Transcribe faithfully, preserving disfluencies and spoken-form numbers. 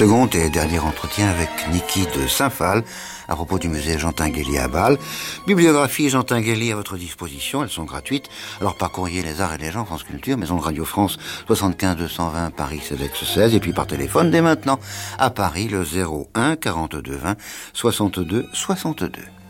Second et dernier entretien avec Niki de Saint-Phal à propos du musée Jean Tinguely à Bâle. Bibliographie Jean Tinguely à votre disposition, elles sont gratuites. Alors par courrier Les Arts et les Gens, France Culture, Maison de Radio France, soixante-quinze deux cent vingt Paris Cedex seize, et puis par téléphone dès maintenant à Paris le zéro un quarante-deux vingt soixante-deux soixante-deux.